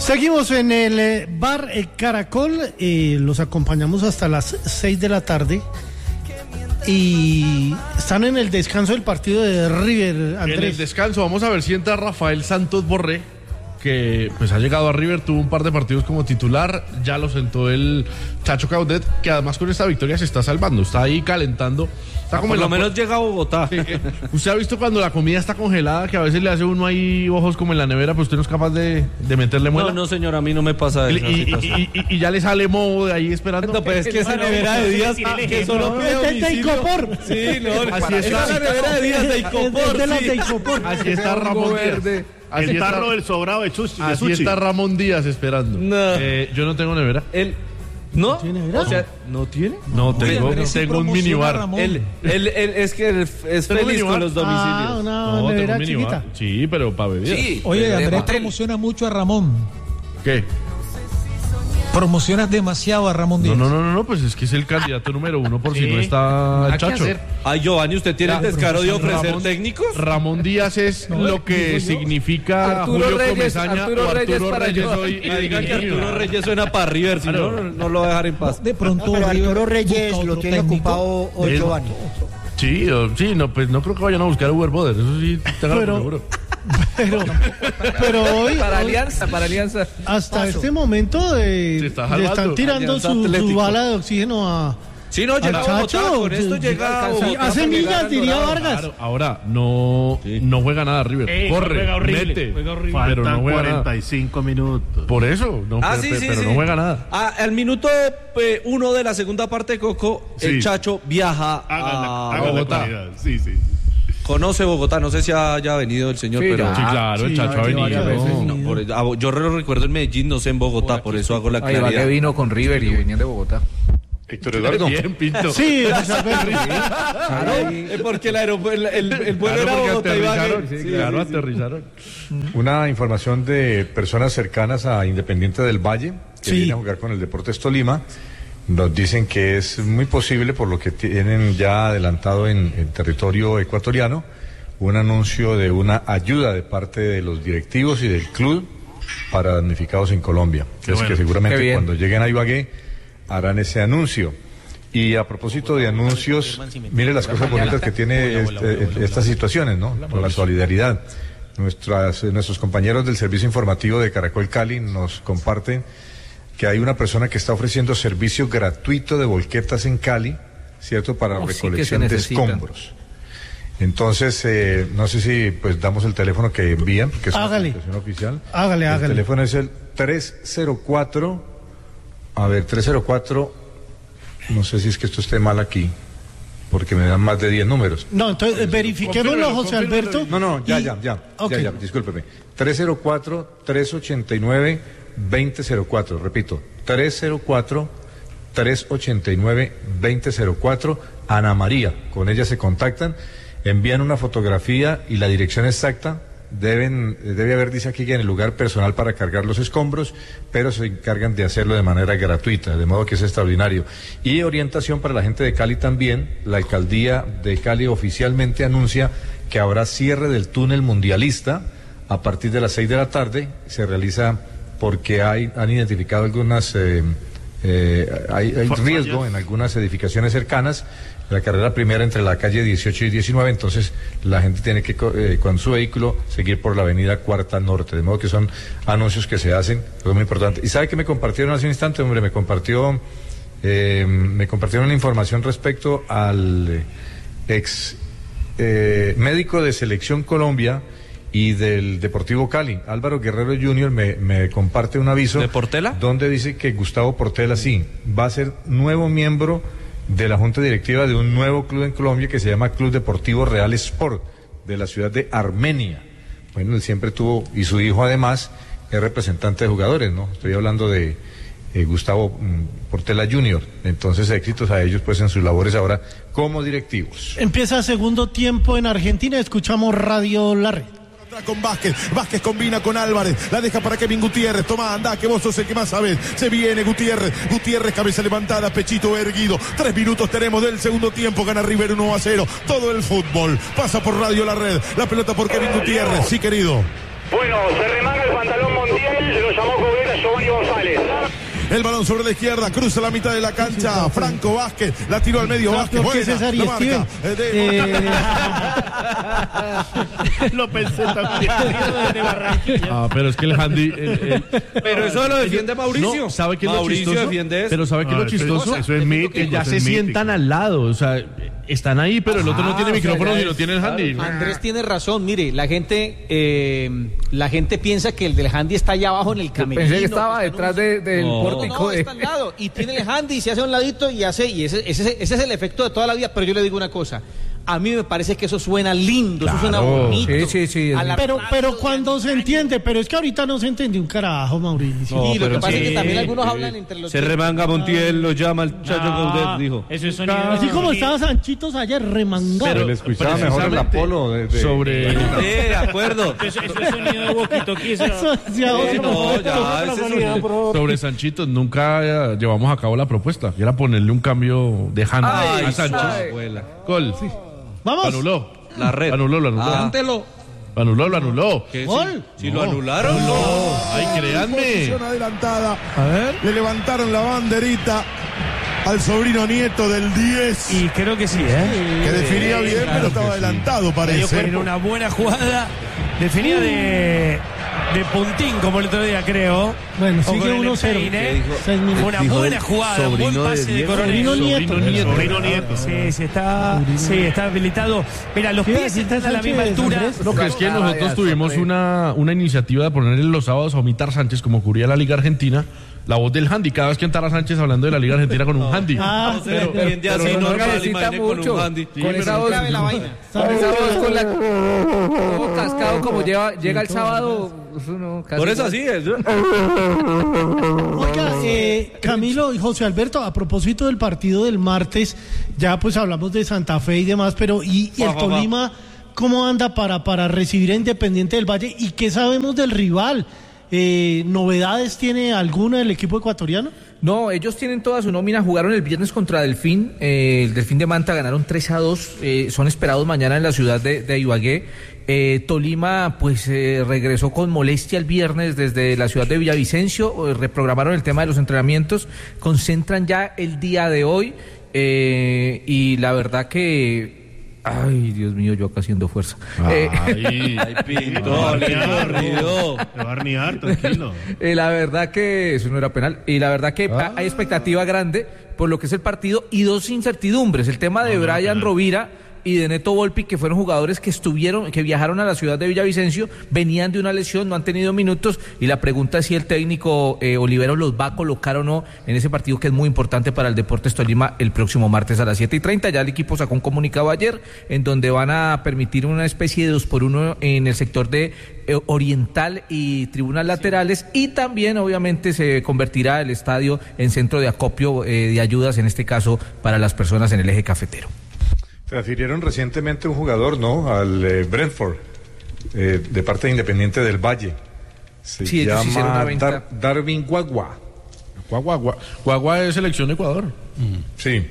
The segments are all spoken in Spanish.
Seguimos en el bar Caracol, los acompañamos hasta las 6 de la tarde y están en el descanso del partido de River, Andrés. En el descanso, vamos a ver si entra Rafael Santos Borré, que pues ha llegado a River, tuvo un par de partidos como titular, ya lo sentó el Chacho Caudet, que además con esta victoria se está salvando, está ahí calentando. Está como por lo menos llega a Bogotá. Usted ha visto cuando la comida está congelada, que a veces le hace uno ahí ojos como en la nevera, pues usted no es capaz de meterle muela. No, señor, a mí no me pasa eso. Y ya le sale moho de ahí esperando. No, pues es que esa nevera de Díaz, que solo pide domicilio. Sí, no, así está. Esa nevera de Díaz de Icopor. Así está Ramón Díaz. El tarro del sobrado de sushi. Así está Ramón Díaz esperando. No. Yo no tengo nevera. ¿No? ¿Tiene O sea, ¿no tiene? No, tengo un minibar. Él es que es feliz con los domicilios. Una nevera tengo un minibar. chiquita. Sí, pero para beber. Sí, oye, Andrés promociona mucho a Ramón. ¿Qué? Promocionas demasiado a Ramón Díaz. No, pues es que es el candidato número 1 por si no está el Chacho. Ay, Giovanni, ¿usted tiene el descaro de ofrecer técnicos? Ramón Díaz es lo que significa Arturo Julio Reyes, Comesaña Arturo o Arturo Reyes para Reyes yo. hoy. Y diga que Arturo Reyes suena para River, si no lo va a dejar en paz. De pronto pero River Arturo Reyes busca lo otro tiene técnico. ocupado hoy Giovanni. Sí, no, pues no creo que vayan a buscar a Uber Boder, eso sí, téngalo seguro. Pero hoy Para Alianza. hasta este momento le están tirando su bala de oxígeno a... Sí, no, llega a Bogotá, con esto llega a Bogotá. Hace millas, diría Vargas. Claro, ahora no juega nada River, corre, mete, pero no juega 45 minutos. Por eso, no, pero no juega nada. Al minuto 1 de la segunda parte, Coco, el Chacho viaja a Bogotá. Sí. Conoce Bogotá, no sé si haya venido el señor, pero... Sí, claro, el Chacho ha venido. Yo recuerdo en Medellín, no sé en Bogotá, por eso hago la claridad. Que vino con River y venían de Bogotá. Héctor Eduardo. Bien, Pinto. Sí, porque el vuelo era Bogotá y Claro, aterrizaron. Una información de personas cercanas a Independiente del Valle, que viene a jugar con el Deportes Tolima. Nos dicen que es muy posible, por lo que tienen ya adelantado en territorio ecuatoriano, un anuncio de una ayuda de parte de los directivos y del club para damnificados en Colombia. Que seguramente cuando lleguen a Ibagué harán ese anuncio. Y a propósito de anuncios, mire las cosas bonitas que tiene estas situaciones, ¿no? Con la solidaridad. Nuestros compañeros del servicio informativo de Caracol Cali nos comparten que hay una persona que está ofreciendo servicio gratuito de volquetas en Cali, ¿cierto? Para recolección de escombros. Entonces, no sé si pues damos el teléfono que envían, que es una situación oficial. Hágale. El teléfono es el 304, no sé si es que esto esté mal aquí, porque me dan más de 10 números. No, entonces verifiquémoslo, José Alberto. No, ya, discúlpeme. 304-389-2004, repito, 304-389-2004, Ana María, con ella se contactan, envían una fotografía y la dirección exacta, debe haber, dice aquí, que en el lugar personal para cargar los escombros, pero se encargan de hacerlo de manera gratuita, de modo que es extraordinario. Y orientación para la gente de Cali también, la alcaldía de Cali oficialmente anuncia que habrá cierre del túnel mundialista a partir de las 6 de la tarde, se realiza porque han identificado algunas, hay riesgo en algunas edificaciones cercanas, la carrera primera entre la calle 18 y 19, entonces la gente tiene que, con su vehículo, seguir por la avenida Cuarta Norte, de modo que son anuncios que se hacen, es muy importante. ¿Y sabe qué me compartieron hace un instante, hombre? Me compartieron una información respecto al ex médico de Selección Colombia y del Deportivo Cali, Álvaro Guerrero Jr. me comparte un aviso. ¿De Portela? Donde dice que Gustavo Portela va a ser nuevo miembro de la Junta Directiva de un nuevo club en Colombia que se llama Club Deportivo Real Sport, de la ciudad de Armenia. Bueno, él siempre tuvo, y su hijo además es representante de jugadores, ¿no? Estoy hablando de Gustavo Portela Jr. Entonces, éxitos a ellos pues en sus labores ahora como directivos. Empieza segundo tiempo en Argentina, escuchamos Radio La Red. Con Vázquez combina con Álvarez, la deja para Kevin Gutiérrez, toma, anda, que vos sos el que más sabes, se viene Gutiérrez, cabeza levantada, pechito erguido, 3 minutos tenemos del segundo tiempo, gana River 1-0, todo el fútbol, pasa por Radio La Red, la pelota por Kevin Gutiérrez, sí querido. Bueno, se remanga el pantalón Montiel, lo llamó Cobian Giovanni González. El balón sobre la izquierda, cruza la mitad de la cancha. Franco Vázquez, la tiró al medio Vázquez. Buena, César y la marca. Lo pensé también. Pero es que el handy... Pero eso lo defiende Mauricio. No, ¿sabe qué es Mauricio lo chistoso? defiende eso. Pero ¿sabe qué es lo chistoso? Eso es mítico. Que ya eso se es sientan mítico. al lado. O sea, están ahí, pero el otro no tiene micrófono y no tiene el handy. Andrés tiene razón, mire, la gente piensa que el del handy está allá abajo en el camerino. Pensé que estaba detrás del pórtico. No, está al lado y tiene el handy y se hace a un ladito y ese es el efecto de toda la vida. Pero yo le digo una cosa, a mí me parece que eso suena lindo, eso suena bonito. Sí. Pero cuando se entiende, pero es que ahorita no se entendió un carajo, Mauricio. No, Y lo que pero pasa es sí. que también algunos hablan entre los Se remanga Montiel, lo llama el Chacho Gaudet, dijo. Eso es sonido. Así como estaba Sanchitos ayer remangado. Pero le escuchaba mejor el Apolo sobre... De acuerdo. Eso es sonido de boquito-quis. Eso decía José, por No, favor. ya, ese sonido. Sobre Sanchitos, nunca llevamos a cabo la propuesta. Y era ponerle un cambio de handy a Sancho. Gol. Vamos. Anuló. La red. Anuló. Cántelo. Lo anuló. ¿Qué? Gol. Si lo anularon, no. Ay, créanme. Posición adelantada. Le levantaron la banderita al sobrino nieto del 10. Y creo que sí, ¿eh? Que definía bien, pero estaba adelantado, parece. Era una buena jugada. Definía de puntín, como el otro día, creo. Bueno, O sigue con el 1-0. empeine. 6 minutos. Una buena jugada, un buen pase de Coronel. Sobrino nieto. Sí, está habilitado. Mira, los pies están a la misma altura. No, que es que nosotros tuvimos una iniciativa de ponerle los sábados a Omitar Sánchez, como cubría la Liga Argentina, la voz del handy. Cada vez que entrara Sánchez hablando de la Liga Argentina con un handy. No se le entiende así, no normal, necesita imagine con mucho. un handy. Con esa voz, Clave la vaina. con esa voz, con la como cascado como llega el sábado. Eso no, casi Por eso no. así es. Oiga, Camilo y José Alberto, a propósito del partido del martes, ya pues hablamos de Santa Fe y demás, pero ¿y el Tolima cómo anda para recibir a Independiente del Valle? ¿Y qué sabemos del rival? ¿Novedades tiene alguna del equipo ecuatoriano? No, ellos tienen toda su nómina, jugaron el viernes contra Delfín, el Delfín de Manta ganaron 3-2, son esperados mañana en la ciudad de Ibagué. Tolima pues regresó con molestia el viernes desde la ciudad de Villavicencio, reprogramaron el tema de los entrenamientos, concentran ya el día de hoy y la verdad que... Ay, Dios mío, yo acá haciendo fuerza. Ay, Pinto, le corrido. Te va a arnear, tranquilo. La verdad que eso no era penal. Y la verdad que hay expectativa grande por lo que es el partido y dos incertidumbres. El tema de Brian Rovira y de Neto Volpi, que fueron jugadores que viajaron a la ciudad de Villavicencio, venían de una lesión, no han tenido minutos, y la pregunta es si el técnico Olivero los va a colocar o no en ese partido que es muy importante para el Deportes Tolima el próximo martes a las 7:30. Ya el equipo sacó un comunicado ayer en donde van a permitir una especie de 2x1 en el sector de oriental y tribunas laterales, y también obviamente se convertirá el estadio en centro de acopio de ayudas, en este caso para las personas en el eje cafetero. Transfirieron recientemente un jugador, ¿no? Al Brentford, de parte de Independiente del Valle. Se Sí, ellos hicieron una llama venta. Darwin Guagua. Guagua es selección de Ecuador. Sí.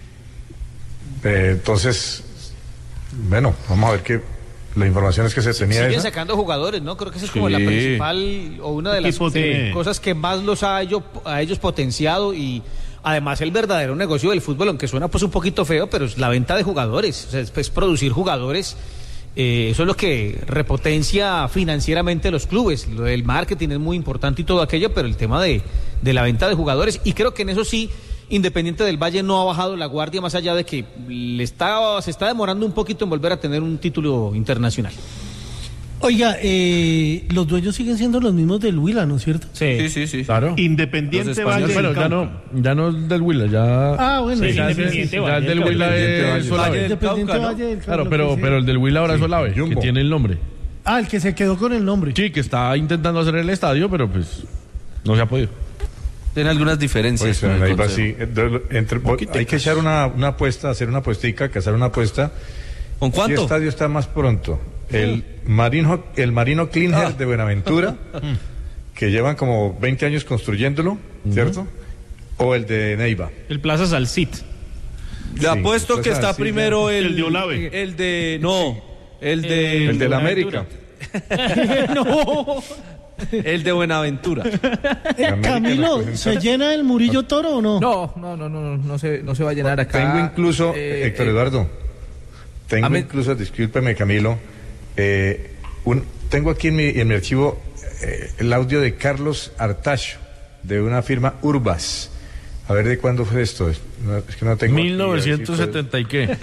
Entonces, bueno, vamos a ver qué la información es que se tenía. Siguen esa. sacando jugadores, ¿no? Creo que esa es como la principal o una de las cosas que más los ha ellos potenciado, y además el verdadero negocio del fútbol, aunque suena pues un poquito feo, pero es la venta de jugadores, o sea, es producir jugadores. Eso es lo que repotencia financieramente los clubes. Lo del marketing es muy importante y todo aquello, pero el tema de la venta de jugadores, y creo que en eso sí Independiente del Valle no ha bajado la guardia, más allá de que se está demorando un poquito en volver a tener un título internacional. Oiga, los dueños siguen siendo los mismos del Huila, ¿no es cierto? Sí. Claro. Independiente Valle. Bueno, ya no es del Huila, ya. Ah, bueno, Sí, sí, Independiente ya Valle. el del Huila es Solave. Independiente Cauca, ¿no? Valle del Claro, Cauca, pero el del Huila ahora es Solave, que Jumbo. tiene el nombre. Ah, el que se quedó con el nombre. Sí, que está intentando hacer el estadio, pero pues no se ha podido. Tiene algunas diferencias. Pues, con el ahí va consejo. así. Hay que echar una apuesta, hacer una apuestica, cazar una apuesta. ¿Con ¿Qué cuánto? estadio está más pronto? El Marino Cleaner de Buenaventura, que llevan como 20 años construyéndolo, ¿cierto? ¿O el de Neiva? El Plaza Salcit. Le apuesto pues, que está sí, primero El de Olave. el de la El de la América. No. El de Buenaventura. Camilo, ¿se llena el Murillo Toro o no? No se va a llenar acá. Tengo incluso, Héctor Eduardo, incluso, discúlpeme Camilo, tengo aquí en mi archivo el audio de Carlos Artacho, de una firma Urbas. A ver, ¿de cuándo fue esto? Es que no tengo 1970 y qué.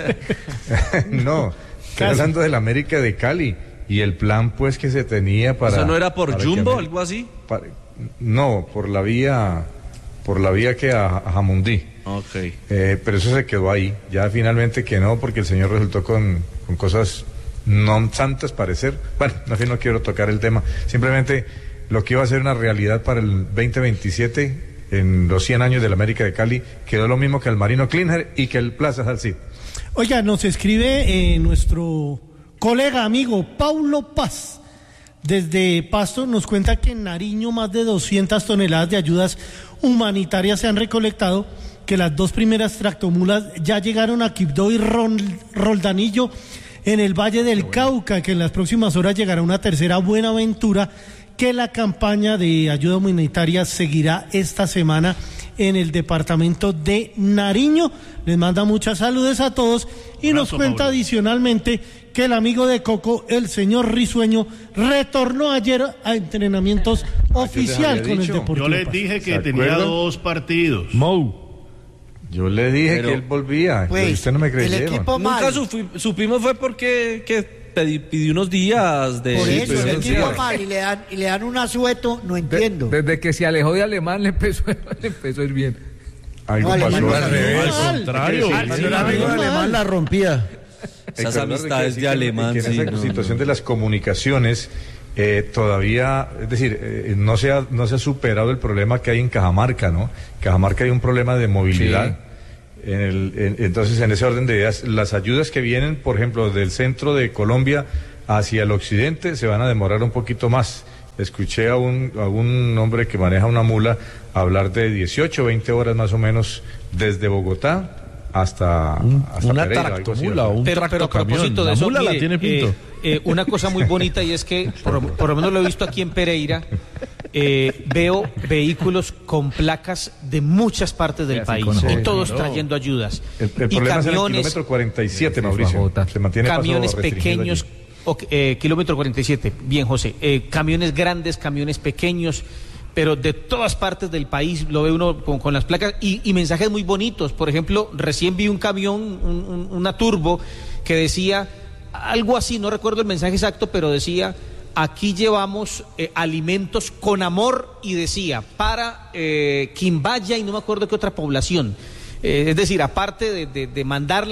No, estoy hablando del América de Cali y el plan pues que se tenía para... ¿O sea, no era por Jumbo, algo así? No, por la vía que a Jamundí. Okay. Pero eso se quedó ahí. Ya finalmente que no, porque el señor resultó con cosas no santas, parecer. Bueno, en fin, no quiero tocar el tema. Simplemente lo que iba a ser una realidad para el 2027, en los 100 años del América de Cali, quedó lo mismo que el Marino Klinger y que el Plaza Salcid. Oiga, nos escribe nuestro colega, amigo, Paulo Paz. Desde Pasto nos cuenta que en Nariño más de 200 toneladas de ayudas humanitarias se han recolectado, que las 2 primeras tractomulas ya llegaron a Quibdó y Roldanillo en el Valle del Cauca, que en las próximas horas llegará una tercera Buenaventura, que la campaña de ayuda humanitaria seguirá esta semana en el departamento de Nariño. Les manda muchas saludes a todos y nos cuenta adicionalmente que el amigo de Coco, el señor Risueño, retornó ayer a entrenamientos oficial con el Deportivo. Yo les dije que tenía 2 partidos. Yo le dije que él volvía, pues, usted no me creyó. El equipo nunca supimos fue porque pidió unos días de... Por eso, el equipo mal y le dan un asueto, no entiendo. Desde que se alejó de Alemán le empezó a ir bien. Algo pasó al revés. Al contrario. El amigo de Alemán la rompía. Esas amistades de Alemán, en esa situación de las comunicaciones todavía, es decir, no se ha superado el problema que hay en Cajamarca, ¿no? Cajamarca hay un problema de movilidad. Sí. Entonces, en ese orden de ideas, las ayudas que vienen, por ejemplo, del centro de Colombia hacia el occidente, se van a demorar un poquito más. Escuché a un hombre que maneja una mula hablar de 18, 20 horas más o menos desde Bogotá hasta una Pereira, tractomula, un tractocamión. Pero a propósito de eso, la mire, la tiene Pinto. Una cosa muy bonita, y es que por lo menos lo he visto aquí en Pereira, veo vehículos con placas de muchas partes del país y todos trayendo ayudas. El problema es en el kilómetro 47, Mauricio. Se mantiene camiones pequeños, kilómetro 47, bien José, camiones grandes, camiones pequeños, pero de todas partes del país lo ve uno con las placas y mensajes muy bonitos. Por ejemplo, recién vi un camión, una turbo, que decía algo así, no recuerdo el mensaje exacto, pero decía: aquí llevamos alimentos con amor, y decía para Quimbaya y no me acuerdo qué otra población. Es decir, aparte de mandar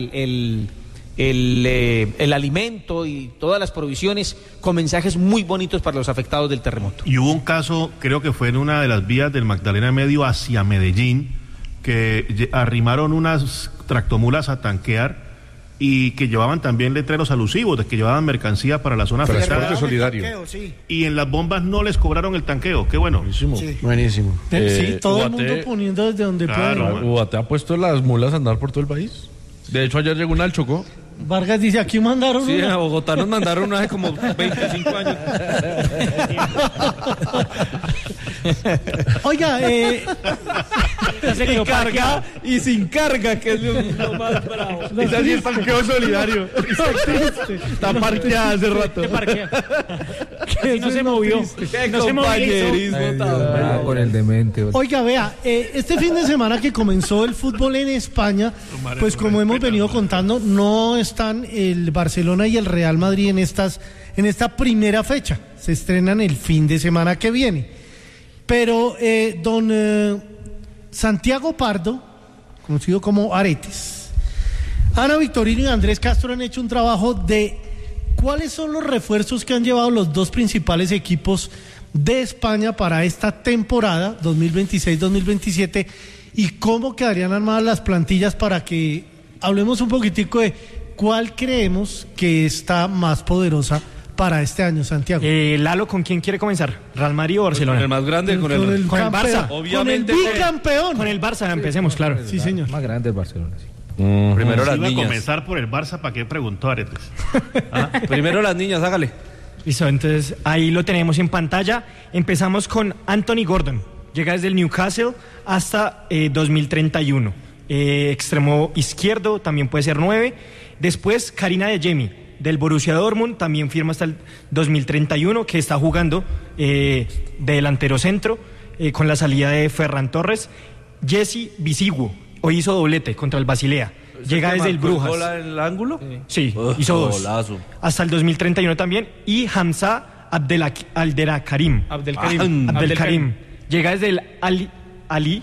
el alimento y todas las provisiones, con mensajes muy bonitos para los afectados del terremoto. Y hubo un caso, creo que fue en una de las vías del Magdalena Medio hacia Medellín, que arrimaron unas tractomulas a tanquear y que llevaban también letreros alusivos de que llevaban mercancía para la zona afectada. Transporte solidario. Y en las bombas no les cobraron el tanqueo. Qué bueno. Buenísimo. Sí. Buenísimo. Sí, todo el mundo poniendo desde donde puede. ¿UAT ha puesto las mulas a andar por todo el país? De hecho, ayer llegó una al Chocó. Vargas dice, aquí mandaron Sí, una. a Bogotá nos mandaron una hace como 25 años. Oiga, y carga y sin carga, que es lo más bravo. Esa sí es tanqueo solidario. Está parqueada hace rato. Que no se movió. No se movilizó. Con el demente. Oiga, vea, este fin de semana que comenzó el fútbol en España, pues como hemos venido contando, no están el Barcelona y el Real Madrid en esta primera fecha. Se estrenan el fin de semana que viene. Pero don Santiago Pardo, conocido como Aretes, Ana Victorino y Andrés Castro han hecho un trabajo de cuáles son los refuerzos que han llevado los 2 principales equipos de España para esta temporada 2026-2027 y cómo quedarían armadas las plantillas, para que hablemos un poquitico de cuál creemos que está más poderosa para este año, Santiago. Lalo, ¿con quién quiere comenzar? ¿Real Madrid o Barcelona? Con el más grande, con el Barça. Obviamente. Con el bicampeón. Con el Barça, empecemos, claro. Sí, señor. Más grande el Barcelona, sí. Primero las iba niñas. a comenzar por el Barça, ¿para qué preguntó Aretes? Primero las niñas, hágale. Listo, entonces ahí lo tenemos en pantalla. Empezamos con Anthony Gordon. Llega desde el Newcastle hasta 2031. Extremo izquierdo, también puede ser 9. Después Karina de Jemi, del Borussia Dortmund, también firma hasta el 2031, que está jugando de delantero centro, con la salida de Ferran Torres. Jesse Bisiguo, hoy hizo doblete contra el Basilea. Llega desde el Brujas. ¿Gola en el ángulo? Sí, hizo 2. Golazo. Hasta el 2031 también. Y Hamza Abdelkarim. Llega desde el Ali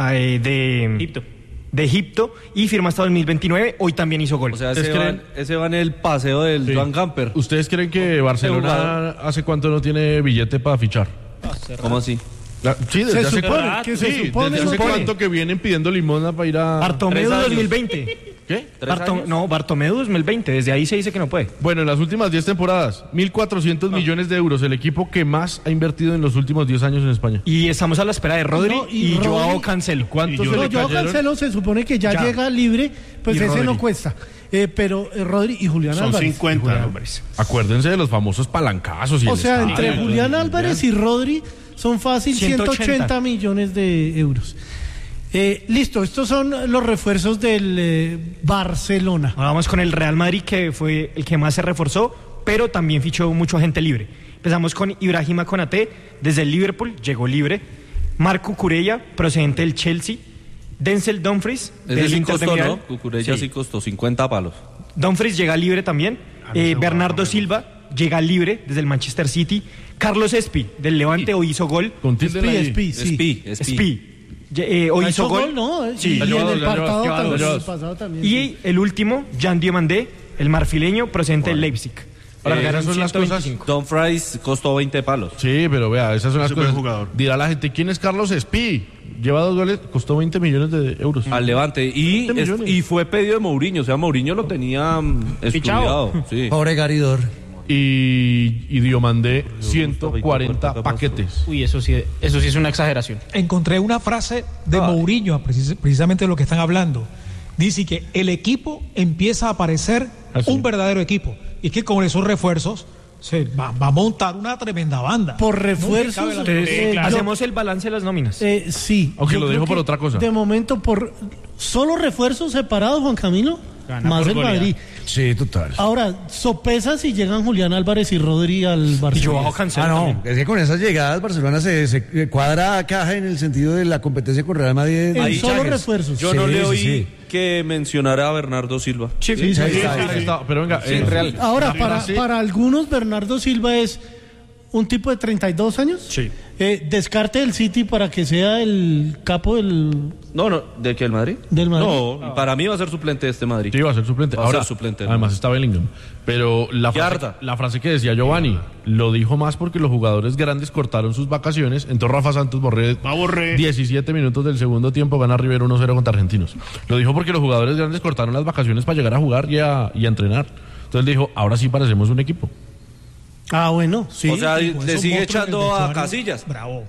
de Egipto y firma hasta 2029. Hoy también hizo gol. O sea, ese va en el paseo del Joan Gamper. ¿Ustedes creen que Barcelona hace cuánto no tiene billete para fichar? ¿Cómo así? Sí, desde hace desde hace cuánto que vienen pidiendo limosna para ir a... Bartomeu 2020. ¿Qué? Bartomeu 2020, desde ahí se dice que no puede. Bueno, en las últimas 10 temporadas, 1.400 millones de euros, el equipo que más ha invertido en los últimos 10 años en España. Y estamos a la espera de Rodri y Joao Cancelo. ¿Cuántos Joao Cancelo se supone que ya llega libre, pues ese Rodri no cuesta. Pero Rodri y Julián son Álvarez. 50 nombres. Acuérdense de los famosos palancazos. O sea, entre Julián Álvarez y Rodri son fácil 180 millones de euros. Listo, estos son los refuerzos del Barcelona. Ahora vamos con el Real Madrid, que fue el que más se reforzó, pero también fichó mucho gente libre. Empezamos con Ibrahima Konaté, desde el Liverpool, llegó libre. Marco Cucurella, procedente del Chelsea. Denzel Dumfries, del Inter de Milán. ¿No? Cucurella sí costó 50 palos. Dumfries llega libre también. Bernardo Silva llega libre desde el Manchester City. Carlos Espi, del Levante, hoy hizo gol. Espi. Hoy hizo gol, ¿no? Sí. Y en el pasado también. Y el último, Jan Diomandé, el marfileño, procedente del Leipzig. Esas son las cosas. Dumfries costó 20 palos. Sí, pero vea, esas son las cosas. Jugador. Dirá la gente, ¿quién es Carlos Espi? Lleva 2 goles, costó 20 millones de euros. Al Levante. Y fue pedido de Mourinho. O sea, Mourinho lo tenía estudiado. Sí. Pobre Garidor. Y Diomandé 140 paquetes. Uy, eso sí es una exageración. Encontré una frase de Mourinho, precisamente de lo que están hablando. Dice que el equipo empieza a parecer un verdadero equipo. Y es que con esos refuerzos se va a montar una tremenda banda. Por refuerzos. Hacemos el balance de las nóminas. Sí. Aunque lo dejo por otra cosa. De momento, por solo refuerzos separados, Juan Camilo, más el Madrid. Sí, total. Ahora, sopesa si llegan Julián Álvarez y Rodri al Barcelona. Y Joao Cancelo. Es que con esas llegadas Barcelona se cuadra caja en el sentido de la competencia con Real Madrid. En solo refuerzos. Yo no le oí que mencionara a Bernardo Silva. Sí. Pero venga, real. Ahora, para algunos, Bernardo Silva es un tipo de 32 años. Sí. Descarte del City para que sea el capo del... No, ¿de qué, el Madrid? Del Madrid. No, para mí va a ser suplente de este Madrid. Sí, va a ser suplente. Ahora, suplente, además está Bellingham. Pero la frase que decía Giovanni, lo dijo más porque los jugadores grandes cortaron sus vacaciones. Entonces Rafa Santos Borré 17 minutos del segundo tiempo, gana River 1-0 contra Argentinos. Lo dijo porque los jugadores grandes cortaron las vacaciones para llegar a jugar y a entrenar. Entonces dijo, ahora sí parecemos un equipo. Ah, bueno, sí. O sea, le sigue echando a Casillas. Bravo.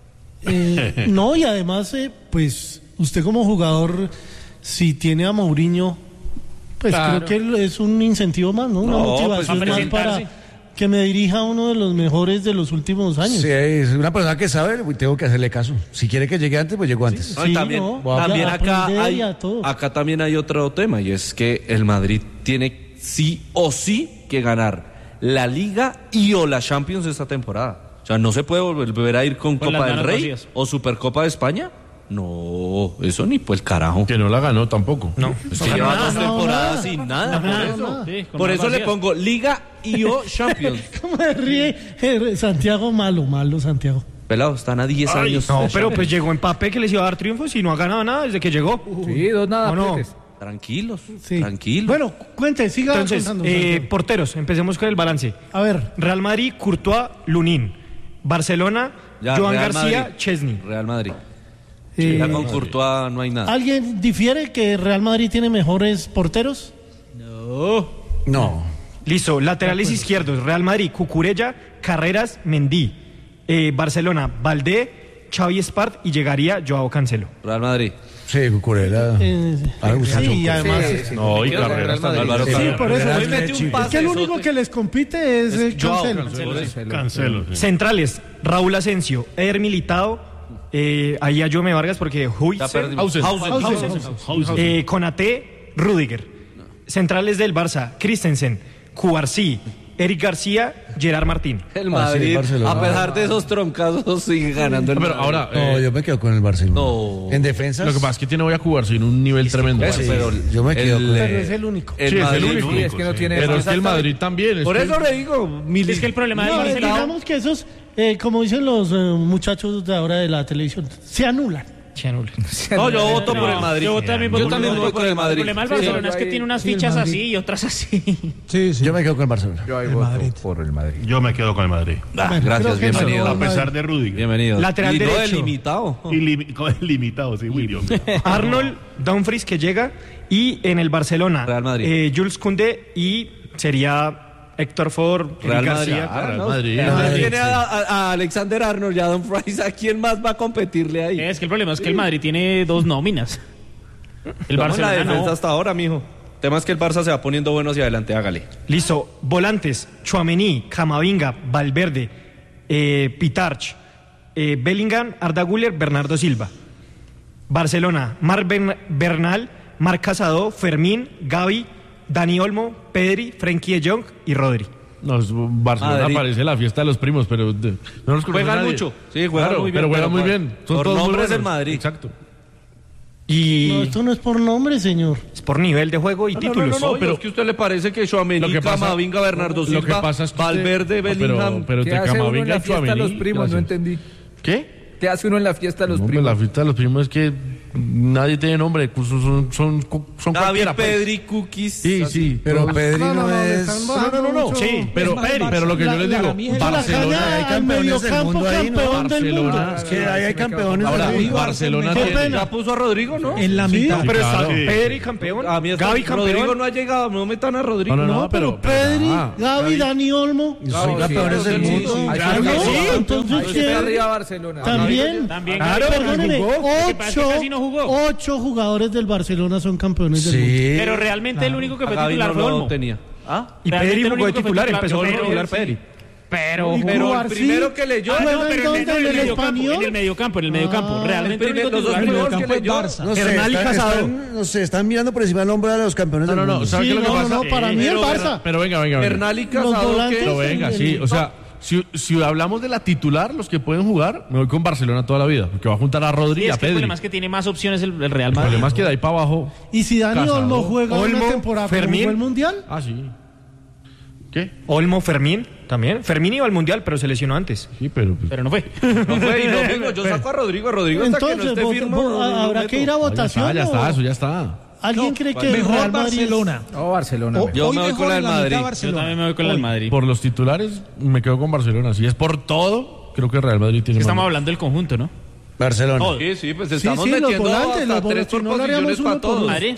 No, y además, pues, usted como jugador, si tiene a Mourinho, pues creo que es un incentivo más, ¿no? Una motivación más para que me dirija a uno de los mejores de los últimos años. Sí, es una persona que sabe, tengo que hacerle caso. Si quiere que llegue antes, pues llego antes. Sí, también acá también hay otro tema, y es que el Madrid tiene sí o sí que ganar la Liga o la Champions esta temporada. O sea, no se puede volver a ir con Copa del Rey vacías. O Supercopa de España. No, eso ni pues carajo. Que no la ganó tampoco. No. Lleva 2 temporadas sin nada, por eso. Sí, por eso le pongo Liga o Champions. ¿Cómo me ríe Santiago? Malo, Santiago. Pelado, están a 10 años. No, pero pues llegó Mbappé, que les iba a dar triunfos y no ha ganado nada desde que llegó. Sí, 2 nada. No. Tranquilos. Bueno, cuente, siga. Entonces, porteros, empecemos con el balance. A ver. Real Madrid, Courtois, Lunin. Barcelona, Joan Real García, Madrid. Chesney. Real Madrid. Ya con Courtois no hay nada. ¿Alguien difiere que Real Madrid tiene mejores porteros? No. Listo, laterales izquierdos, Real Madrid, Cucurella, Carreras, Mendy. Barcelona, Valdé, Xavi Espart y llegaría Joao Cancelo. Real Madrid. Sí, Cucurella. Sí, además. No, y Carrera está Álvaro Sí, Carrera. por eso. Hoy mete un pase, Es que el único que les compite es Cancelo. Cancelo. Sí. Centrales, Raúl Asensio, Eder Militao, ahí a Jome Vargas porque Konaté, Rüdiger. Centrales del Barça, Christensen, Cubarsí, Eric García, Gerard Martín. El Madrid, sí, a pesar de esos troncazos, sigue ganando el Pero Madrid. ahora, No, yo me quedo con el Barcelona. No. En defensa. lo que pasa es que tiene hoy a Cubar sin un nivel tremendo. Eso, pero yo me quedo con Pero es el único. el Sí, es el Madrid, único. sí, es que no tiene Pero es defensa. que el Madrid también. Por que- eso le digo, Es que el problema del No, Barcelona... digamos que esos, como dicen los muchachos de ahora de la televisión, se anulan. No, yo voto por el Madrid. Yo también voy por el Madrid. El problema del Barcelona es que tiene unas fichas así y otras así. Sí, sí. Yo me quedo con el Barcelona. Yo ahí El voto Madrid. por el Madrid. Yo me quedo con el Madrid. Bueno, Gracias, creo que bienvenido. no, A pesar de Rudiger. Bienvenido. Lateral y no derecho. delimitado. Limitado, sí, William. Arnold, Dumfries que llega y en el Barcelona, Real Madrid. Jules Koundé y sería Héctor Ford, Real Eric Madrid. García. Real Madrid. El Madrid tiene a Alexander Arnold y a Don Fries. ¿A quién más va a competirle ahí? Es que el problema es que el Madrid tiene 2 nóminas. El Estamos en la Barcelona defensa no. hasta ahora, mijo. El tema es que el Barça se va poniendo bueno hacia adelante, hágale. Listo, volantes, Tchouaméni, Camavinga, Valverde, Pitarch, Bellingham, Arda Güler, Bernardo Silva. Barcelona, Marc Bernal, Marc Casado, Fermín, Gavi, Dani Olmo, Pedri, Frenkie de Jong y Rodri. No, Barcelona Madrid. parece la fiesta de los primos, pero no nos conoce Juegan nadie. mucho. Sí, juegan Claro, muy bien. pero juegan muy bien. Son por todos muy nombres del buenos. Madrid. Exacto. Y No, esto no es por nombre, señor. es por nivel de juego y títulos. No, pero es que a usted le parece que Lo Tchouaméni, que pasa- Camavinga, Bernardo Silva, Lo que pasa es que Valverde, usted- Bellingham. pero ¿Qué te hace uno en Camavinga la y fiesta de los Tchouaméni, primos? No gracias. entendí. ¿Qué? ¿Qué hace uno en la fiesta de los No, pues primos? la fiesta de los primos es que nadie tiene nombre, son Gavi, cualquiera, pues. Pedri, Cookies. Sí, sí. Pero Pedri no le es. están bajando mucho. Sí, Pero lo que yo les digo, Para mí es la Barcelona, caña hay al campeones del mediocampo mundo ahí, ¿no? campeón del mundo. Barcelona, Es que ahí hay campeones. ahora del mundo. Barcelona Qué tiene, pena. Ya puso a Rodrigo, ¿no? En la mitad. pero claro. está Sí. Pedri campeón, A mí hasta Gavi Rodrigo campeón. no ha llegado, no metan a Rodrigo. No, pero Pedri, Gavi, Dani Olmo. Son campeones del mundo. Claro, sí, sí, sí. entonces Ahí está ¿quién? arriba Barcelona. También. También Claro, Gavi, Perdóneme, jugó. Lo que pasa es que casi no jugó. 8 jugadores del Barcelona son campeones del mundo. Sí. Pero realmente el único que A fue Gavi titular no fue lo Olmo. tenía. ¿Ah? Y Realmente Pedri el jugó de único que fue titular, titular, empezó pero como titular sí. Pedri. Pero ¿Y Pero el Cubarsí? primero que leyó. Ah, no, pero ¿en dónde? ¿En el Español? En el mediocampo, Realmente el único los dos titular primeros fue que campo es leyó. Barça. No sé, Hernán y Casado. no sé, están mirando por encima del hombro de los campeones del mundo. ¿sabe Sí, qué es lo que no, pasa? no, para mí el Pero- Barça. Pero venga. Hernán y Los Casado volantes. Pero venga, sí, o sea, si hablamos de la titular, los que pueden jugar, me voy con Barcelona toda la vida, porque va a juntar a Rodri Sí, y a es que el Pedri. problema es que tiene más opciones el Real El Madrid. problema es que de ahí para abajo. Y si Dani Casado, Olmo juega Olmo, una temporada como Fermín. fue el Mundial, Ah, sí. ¿Qué? Olmo, Fermín también. Fermín iba al Mundial, pero se lesionó antes. Sí, pero. Pero no fue. No fue, y no, digo, yo saco a Rodrigo hasta que no entonces esté firme. no habrá meto. que ir a votación. Ya está, ¿o eso ya está. ¿Alguien cree que el Mejor Real Madrid es- Barcelona. No, Barcelona. Yo Hoy me voy mejor con la en del mitad Madrid. Yo Barcelona. también me voy con el Madrid. Por los titulares, me quedo con Barcelona. Si es por todo, creo que Real Madrid tiene. Estamos más. hablando del conjunto, ¿no? Barcelona. Sí, pues Sí, estamos sí, los metiendo volantes, los hasta 3 por volantes, no lo haríamos posiciones uno para por todos. uno. Madrid.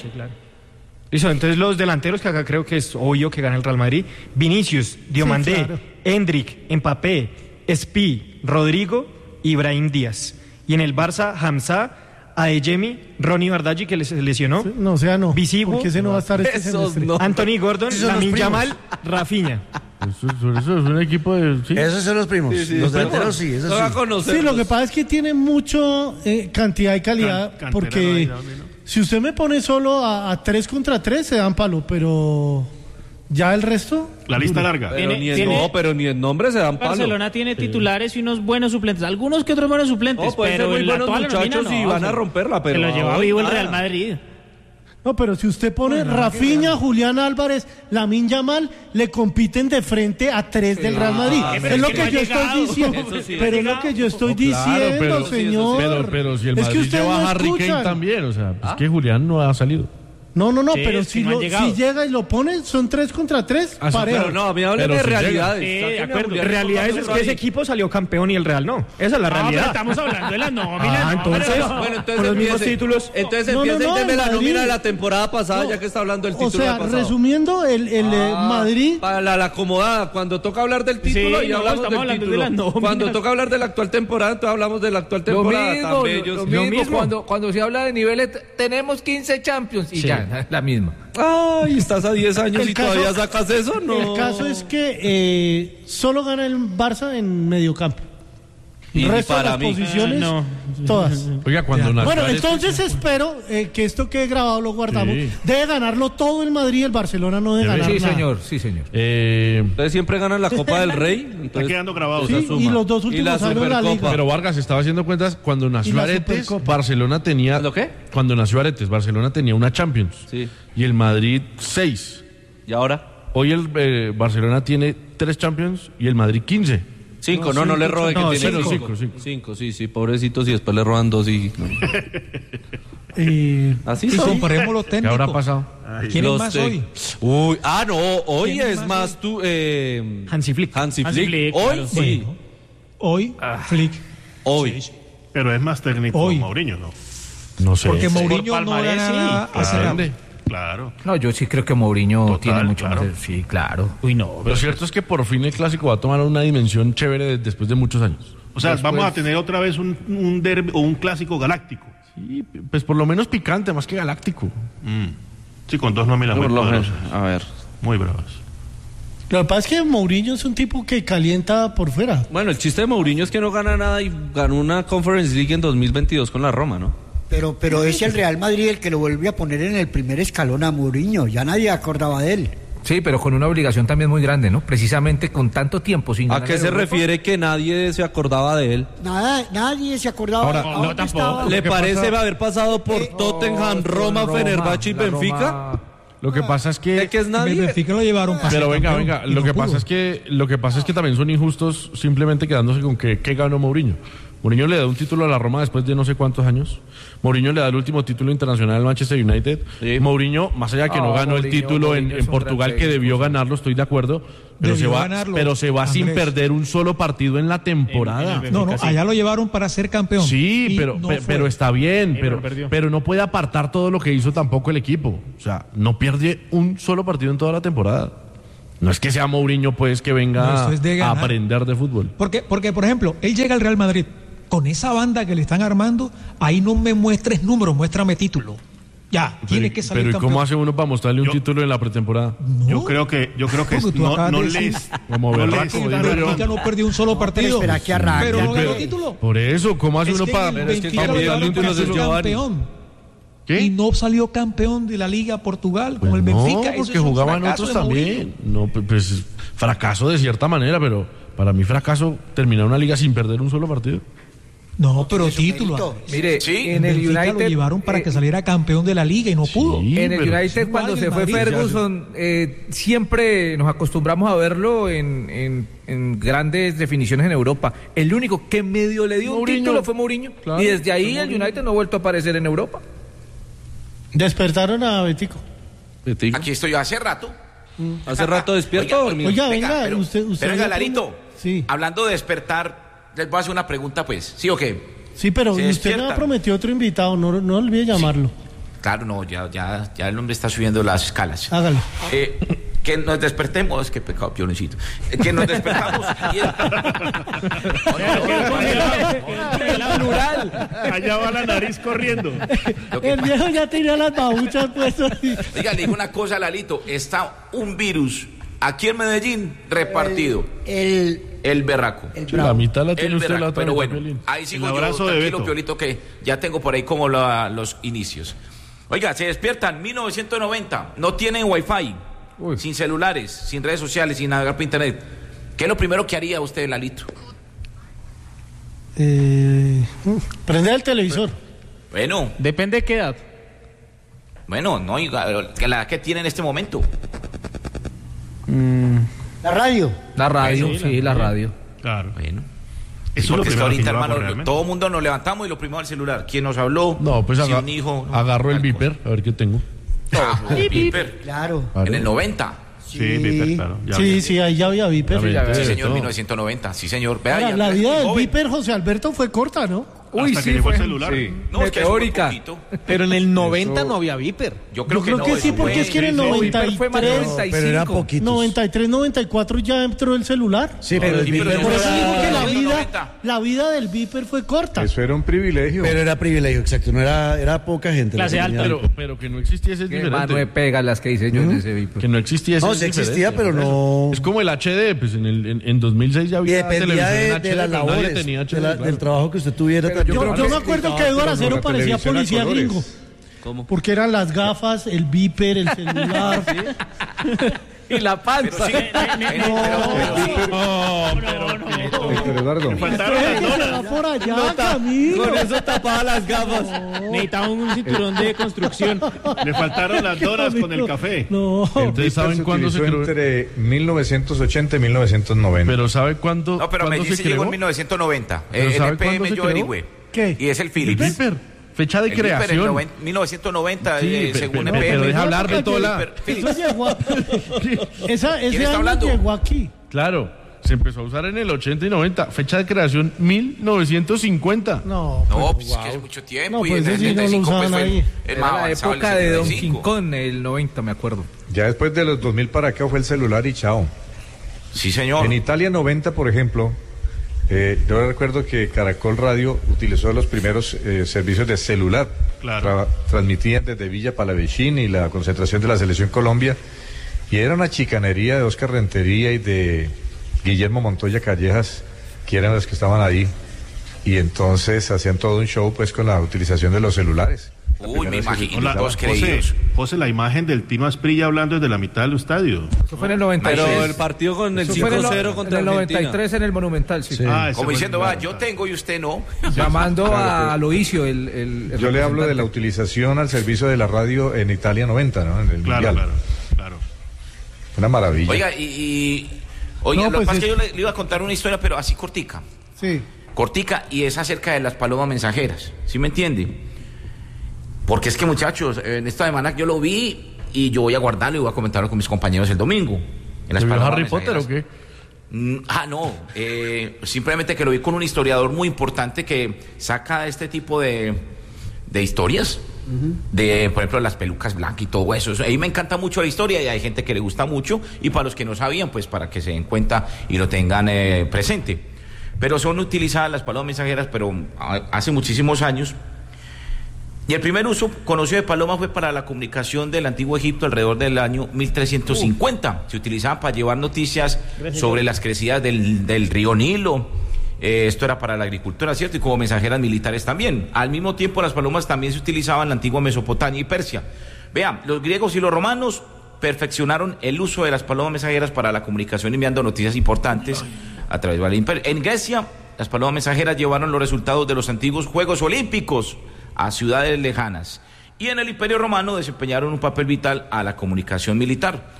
Listo, entonces los delanteros que acá creo que es obvio que gana el Real Madrid. Vinicius, Diomandé, Sí, claro. Endrick, Mbappé, Espi, Rodrigo y Brahim Díaz. Y en el Barça, Hamza, Adeyemi, Ronnie Bardaggi que se lesionó, No, o sea, no. Visigo. Porque ese no va a estar este Esos semestre. no. Anthony Gordon, Esos son los Lamine primos. Yamal, Rafinha. Eso es un equipo de. Sí. Esos son los primos. Los delanteros sí, esos No va a sí. conocer. Sí, lo que pasa es que tiene mucho cantidad y calidad, Canterano porque ahí también, ¿no? si usted me pone solo a 3 contra 3 se dan palo, pero ya el resto... La lista larga. Pero Tiene- ni en, tiene- no, pero ni en nombre se dan palo. Barcelona tiene titulares y unos buenos suplentes. Algunos que otros buenos suplentes. No, pueden ser pero muy en la buenos toda la muchachos nómina, y no, van a se- romperla, pero Se lo lleva hoy vivo el nada. Real Madrid. No, pero si usted pone Rafinha, Julián Álvarez, Lamine Yamal, le compiten de frente a 3 del Real Madrid. pero Es lo es que que no yo ha estoy llegado. diciendo. Eso sí, Pero no ha es lo que yo estoy Claro, diciendo, pero- señor. Pero si el Es Madrid que ustedes lleva no a Harry Kane escuchan. también, o sea, es que Julián no ha salido. No, sí, pero si llega y lo pone, son 3 contra 3, parejo. Pero no, a mí háblame de realidades. De acuerdo. Realidades es que ese equipo salió campeón y el Real no. Esa es la realidad. Estamos hablando de la nómina. Entonces, con los mismos títulos. Entonces empieza y deme la nómina de la temporada pasada, ya que está hablando del título del pasado. Resumiendo, el Madrid... Para la acomodada, cuando toca hablar del título, y hablamos del título. Cuando toca hablar de la actual temporada, entonces hablamos de la actual temporada. Lo mismo. Cuando se habla de niveles, tenemos 15 Champions y ya. La misma. Ay, estás a 10 años y todavía sacas eso, ¿no? El caso es que solo gana el Barça en mediocampo. Y el resto para de las posiciones, todas. Oiga, cuando bueno, entonces espero que esto quede grabado, lo guardamos. Sí. Debe ganarlo todo el Madrid y el Barcelona no debe ganar nada. Sí, señor. Ustedes siempre ganan la Copa del Rey. Entonces, está quedando grabado. Sí, y los 2 últimos años de la Liga. Pero Vargas estaba haciendo cuentas, cuando nació Aretes, Barcelona tenía... ¿Lo qué? Cuando nació Aretes, Barcelona tenía una Champions. Sí. Y el Madrid 6. ¿Y ahora? Hoy el Barcelona tiene 3 Champions y el Madrid 15. 5, no le robe, que tiene 5, sí, pobrecitos, y después le roban 2 y... Así son. Comparemos los técnicos. ¿Qué habrá pasado? ¿Quién es más hoy? Hoy es más tú... Hansi Flick. Hoy claro. sí. Bueno, hoy, Flick. Hoy. Sí. Pero es más técnico Hoy. Mourinho, ¿no? No sé. Porque Mourinho no gana nada hace rato. Claro. No, yo sí creo que Mourinho tiene mucho más. Sí, claro. Uy, no. Lo cierto es que por fin el clásico va a tomar una dimensión chévere después de muchos años. O sea, vamos a tener otra vez un derbi o un clásico galáctico. Sí, pues por lo menos picante, más que galáctico. Sí, con 2 nóminas muy poderosas. A ver. Muy bravas. Lo que pasa es que Mourinho es un tipo que calienta por fuera. Bueno, el chiste de Mourinho es que no gana nada y ganó una Conference League en 2022 con la Roma, ¿no? Pero es el Real Madrid el que lo vuelve a poner en el primer escalón a Mourinho. Ya nadie acordaba de él. Sí, pero con una obligación también muy grande, ¿no? Precisamente con tanto tiempo sin ganar. ¿A qué se refiere que nadie se acordaba de él? Nadie se acordaba. Ahora, no, tampoco. ¿Le parece haber pasado por Tottenham, Roma, Fenerbahce y Benfica? Lo que pasa es que... ¿Qué es nadie? El Benfica lo llevaron para Pero venga, lo que pasa es que también son injustos simplemente quedándose con que ganó Mourinho. Mourinho le da un título a la Roma después de no sé cuántos años. Mourinho le da el último título internacional al Manchester United. Sí. Mourinho, más allá de que no ganó Mourinho, el título en Portugal, que debió ganarlo, estoy de acuerdo, pero se va sin perder un solo partido en la temporada. No, allá lo llevaron para ser campeón. Sí, pero está bien, pero no puede apartar todo lo que hizo tampoco el equipo. O sea, no pierde un solo partido en toda la temporada. No es que sea Mourinho, pues, que venga a aprender de fútbol. Porque, por ejemplo, él llega al Real Madrid. Con esa banda que le están armando, ahí no me muestres números, muéstrame título. Ya, tiene que salir campeón. Pero ¿y cómo hace uno para mostrarle un título en la pretemporada? No. Yo creo que no les... Como berraco, no perdió un solo partido. Espera que arranque. Pero no ganó título. Para eso, ¿cómo hace uno para...? Es que campeón. ¿Qué? Y no salió campeón de la Liga Portugal con el Benfica. No, porque jugaban otros también. No, pues fracaso de cierta manera, pero para mí fracaso terminar una liga sin perder un solo partido. No, pero título. Mire, en el United lo llevaron para que saliera campeón de la liga y no pudo. En el United, cuando se fue Ferguson, siempre nos acostumbramos a verlo en grandes definiciones en Europa. El único que medio le dio un título fue Mourinho. Claro, y desde ahí el United no ha vuelto a aparecer en Europa. Despertaron a Betico. Aquí estoy yo hace rato. Hace rato despierto. Oiga, venga, usted pero Larito, sí. Hablando de despertar, les voy a hacer una pregunta, pues. ¿Sí o qué? Sí, pero usted me prometió otro invitado, no olvide llamarlo. Sí. Claro, no, ya el hombre está subiendo las escalas. Hágalo. Que nos despertemos, qué pecado, pioncito. Que nos despertamos. Plural. Allá va la nariz corriendo. El viejo ya tenía las babuchas puestas. Oiga, le digo una cosa, Lalito. Está un virus aquí en Medellín repartido. El berraco. La mitad la tiene usted, la otra. Pero bueno, ahí sigo yo, tranquilo, Piolito, que ya tengo por ahí como los inicios. Oiga, se despiertan 1990, no tienen wifi, sin celulares, sin redes sociales, sin navegar por internet. ¿Qué es lo primero que haría usted, Lalito? Prender el televisor. Bueno. Depende de qué edad. Bueno, no, la edad que tiene en este momento. La radio. La radio, sí, la radio. Claro. Bueno. Eso es lo primero ahorita, que hermano, todo el mundo nos levantamos y lo primero el celular. ¿Quién nos habló? No, pues si un hijo. Agarro el viper, a ver qué tengo. Viper. Claro. En el 90. Sí, Viper, claro. Sí, ahí ya había Viper. Sí, señor, 1990. Sí, señor. Vea, Ahora, la vida del Viper, José Alberto, fue corta, ¿no? Uy, hasta que llegó el celular. Sí. No, es que teórica. Pero en el 90 no había Viper. Yo creo que sí, porque es que en el 93, pero era poquito. 93, 94 ya entró el celular. Sí, pero el Viper Por eso digo que era... la vida del Viper fue corta. Eso era un privilegio. Pero era privilegio, exacto. No era poca gente. Clase alta. Pero que no existiese es diferente. Mano de pega las que hice yo en ese Viper. Que no existiese. No, sí existía, pero no. Es como el HD, pues en 2006 ya había. Y dependía televisión de HD, las pero nadie labores, tenía HD, del trabajo que usted tuviera. Yo me acuerdo que Eduardo Acero parecía policía gringo. ¿Cómo? Porque eran las gafas, el Viper, el celular. Y la panza. Pero Eduardo. Me faltaron las donas. Por allá, Camilo. Con eso tapaba las gafas. Necesitaba un cinturón de construcción. Le faltaron las donas con el café. No. Entonces, ¿saben cuándo se creó? Entre 1980 y 1990. Pero ¿sabe cuándo? No, pero me dice llegó en 1990. ¿Pero En sabe el cuándo PM se yo creó? averigüé. ¿Qué? Y es el Philips. El Viper. Fecha de El Viper creación. en 1990, Sí, según el pero PM. deja hablar de toda la... Eso llegó ese está año hablando? llegó aquí. Claro, se empezó a usar en el 80 y 90. Fecha de creación 1950. No, Pues es que es mucho tiempo. No, y pues en ese el sí no lo 75 pues usaban fue ahí. el más Era la avanzado, época el de Don 75. King Kong, el 90, me acuerdo. Ya después de los 2000 para acá fue el celular y chao. Sí, señor. En Italia 90, por ejemplo, yo recuerdo que Caracol Radio utilizó los primeros servicios de celular. Claro. Transmitían desde Villa Palavecini y la concentración de la Selección Colombia. Y era una chicanería de Oscar Rentería y de Guillermo Montoya Callejas, que eran los que estaban ahí. Y entonces hacían todo un show pues con la utilización de los celulares. Uy, me imagino, Hola, todos creídos. José, la imagen del Tino Asprilla hablando desde la mitad del estadio. Eso fue en el 93. Pero el partido con el 5-0 contra el Argentina. 93 en el Monumental, sí. Como diciendo, va, yo tengo y usted no. Llamando Claro, a Loicio, el Yo le hablo de la utilización al servicio de la radio en Italia 90, ¿no? En el Mundial. Claro. Una maravilla. Oiga, oiga, No, lo que pues pasa es que yo le iba a contar una historia, pero así cortica. Sí. Cortica, y es acerca de las palomas mensajeras. ¿Sí me entiende? Porque es que, muchachos, en esta semana yo lo vi y yo voy a guardarlo y voy a comentarlo con mis compañeros el domingo. En las ¿Se vio palomas Harry Potter mensajeras. o qué? No. Simplemente que lo vi con un historiador muy importante que saca este tipo de historias. De, por ejemplo, las pelucas blancas y todo eso. A mí me encanta mucho la historia y hay gente que le gusta mucho. Y para los que no sabían, pues para que se den cuenta y lo tengan presente. Pero son utilizadas las palomas mensajeras, pero hace muchísimos años. Y el primer uso conocido de paloma fue para la comunicación del antiguo Egipto alrededor del año 1350. Se utilizaban para llevar noticias sobre las crecidas del río Nilo. Esto era para la agricultura, ¿cierto? Y como mensajeras militares también. Al mismo tiempo, las palomas también se utilizaban en la antigua Mesopotamia y Persia. Vean, los griegos y los romanos perfeccionaron el uso de las palomas mensajeras para la comunicación enviando noticias importantes a través del imperio. En Grecia, las palomas mensajeras llevaron los resultados de los antiguos Juegos Olímpicos a ciudades lejanas. Y en el Imperio Romano desempeñaron un papel vital a la comunicación militar.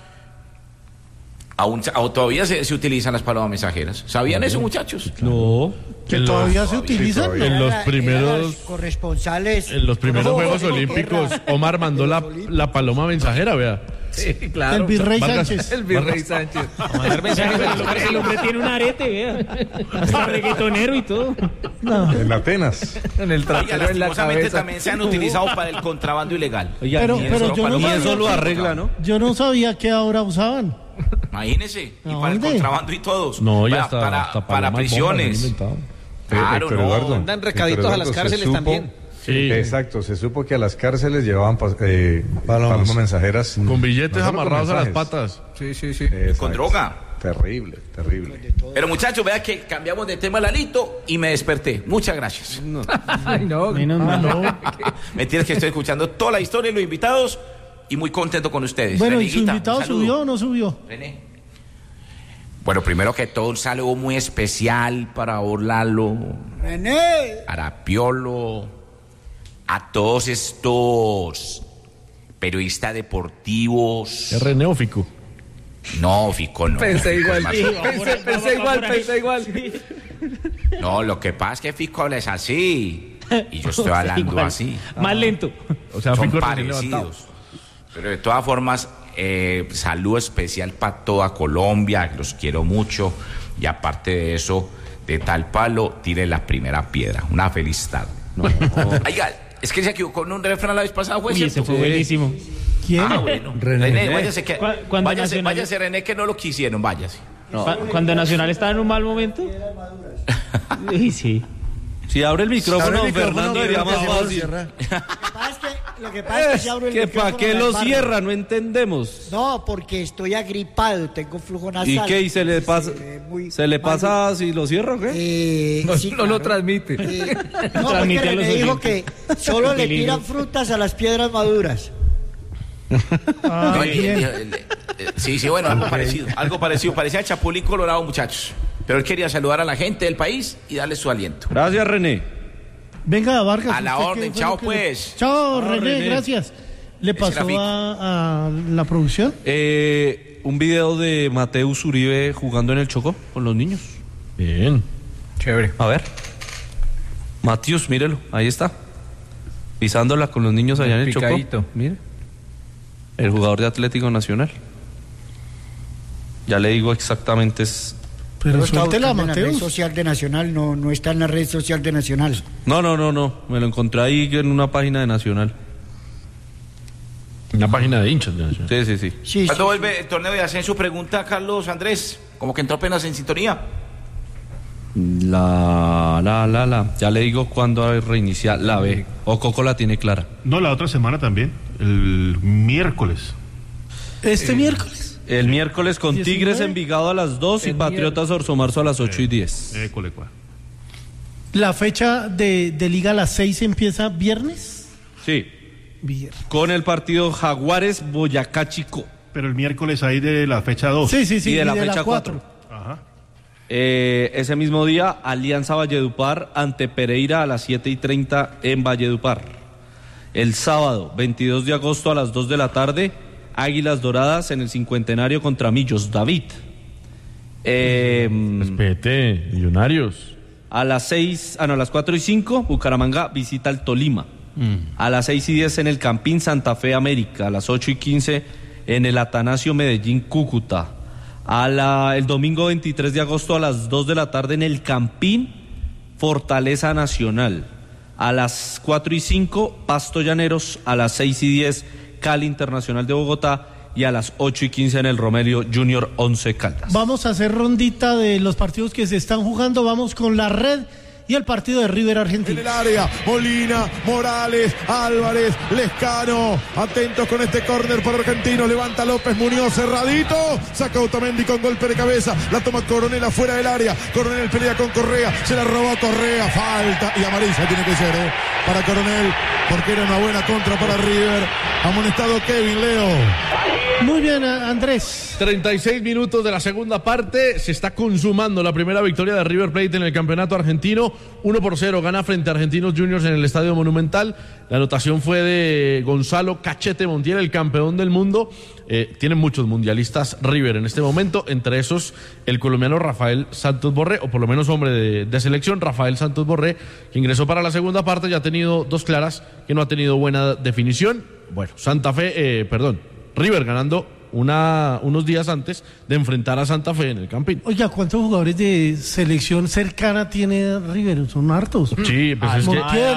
Aún todavía se utilizan las palomas mensajeras. ¿Sabían eso, muchachos? No. Que todavía se utilizan. En los primeros corresponsales. En los primeros Juegos Olímpicos, Omar mandó la paloma mensajera, vea. Sí, claro. El virrey Vargas. Sánchez. El virrey Sánchez. El hombre tiene un arete, vea. Hasta reggaetonero y todo. No. En Atenas. En el Oiga, trasero, en la lastimosamente cabeza. también se han utilizado para el contrabando ilegal. Pero yo no Y sabía eso lo que- arregla, ¿no? Yo no sabía que ahora usaban. Imagínense. Y para el ¿Dónde? contrabando y todos. No, ya para, está para prisiones. Claro, Héctor no. Eduardo, Mandan recaditos Héctor a las Eduardo, cárceles se supo- también. Sí. Exacto, se supo que a las cárceles llevaban palomas mensajeras. Con billetes No solo con amarrados a las mensajes. patas. Sí, sí, sí. Exacto. Con droga. Terrible, terrible. Pero muchachos, vea que cambiamos de tema, Lalito, y me desperté. Muchas gracias. Ay, no. Mentira, que estoy escuchando toda la historia y los invitados y muy contento con ustedes. Bueno, ¿y su Reneguita, invitado un saludo. subió o no subió? René. Bueno, primero que todo, un saludo muy especial para Orlalo, René. para Piolo, a todos estos periodistas deportivos. Es René o Fico. No, Fico, no. Pensé igual. Más- Pensé igual. No, lo que pasa es que Fico habla es así. Y yo estoy hablando Igual. así. Más lento. O sea, Son Fico recién levantado. parecidos. Pero de todas formas, saludo especial para toda Colombia, los quiero mucho. Y aparte de eso, de tal palo, tire la primera piedra. Una feliz tarde. No. Oiga, es que se equivocó con un refrán la vez pasada, fue cierto. Ese fue buenísimo. ¿Quién? Ah, bueno. René. Váyase, René, que no lo quisieron, váyase. No. Cuando Nacional estaba en un mal momento. Sí. Si abre el micrófono, Fernando, sería más fácil. Lo que pasa es que si abro el micrófono. ¿Para qué lo cierra? No entendemos. No, porque estoy agripado, tengo flujo nasal. ¿Y qué? ¿Y se le pasa? ¿Se le pasa si lo cierro o qué? No, sí, no lo transmite. No, porque René dijo que solo le tiran frutas a las piedras maduras. Sí, bueno, algo parecido. Parecía Chapulín Colorado, muchachos. Pero él quería saludar a la gente del país y darle su aliento. Gracias, René. Venga, Vargas. A la orden, chao pues. Chao, René, gracias. ¿Le pasó a la producción? Un video de Mateus Uribe jugando en el Chocó con los niños. Bien. Chévere. A ver. Mateus, mírelo, ahí está. Pisándola con los niños allá en el Chocó. Mire. El jugador de Atlético Nacional. Ya le digo exactamente es... Pero suéltela, Mateus. En la red social de Nacional, no está en la red social de Nacional. No. Me lo encontré ahí en una página de Nacional. Una página de hinchas de Nacional. Sí. ¿Cuándo vuelve el torneo de ascenso? Pregunta Carlos Andrés. Como que entró apenas en sintonía. Ya le digo cuándo reinicia la B. O Coco la tiene clara. No, la otra semana también. El miércoles. ¿Miércoles? El miércoles con 19. Tigres Envigado a las 2 y Patriotas Orsomarzo a las 8:10. ¿La fecha de Liga a las 6 empieza viernes? Sí. Con el partido Jaguares Boyacá Chico. Pero el miércoles ahí de la fecha 2. Sí. Y de la fecha 4. Ajá. Ese mismo día, Alianza Valledupar ante Pereira a las 7:30 en Valledupar. El sábado, 22 de agosto a las 2 de la tarde, Águilas Doradas en el Cincuentenario contra Millos David. Respete, Millonarios. A las 4:05, Bucaramanga visita al Tolima. A las 6:10 en el Campín Santa Fe América. A las 8:15 en el Atanasio Medellín Cúcuta. El domingo 23 de agosto a las 2 de la tarde en el Campín Fortaleza Nacional. A las 4:05 Pasto Llaneros. A las 6:10 Cali Internacional de Bogotá. Y a las 8:15 en el Romelio Junior 11 Caldas. Vamos a hacer rondita de los partidos que se están jugando. Vamos con la red y el partido de River Argentina. En el área, Molina, Morales, Álvarez, Lescano. Atentos con este córner para Argentinos. Levanta López Muñoz, cerradito. Saca Otamendi con golpe de cabeza. La toma Coronel afuera del área. Coronel pelea con Correa. Se la robó Correa. Falta. Y amarilla tiene que ser, para Coronel. Porque era una buena contra para River. Amonestado Kevin, Leo. Muy bien, Andrés. 36 minutos de la segunda parte. Se está consumando la primera victoria de River Plate en el campeonato argentino. 1-0 gana frente a Argentinos Juniors en el Estadio Monumental. La anotación fue de Gonzalo Cachete Montiel, el campeón del mundo. Tienen muchos mundialistas River en este momento, entre esos el colombiano Rafael Santos Borré, o por lo menos hombre de selección, Rafael Santos Borré, que ingresó para la segunda parte. Ya ha tenido dos claras que no ha tenido buena definición. Bueno, River ganando unos días antes de enfrentar a Santa Fe en el Campín. Oiga, ¿cuántos jugadores de selección cercana tiene River? Son hartos. Sí, pues es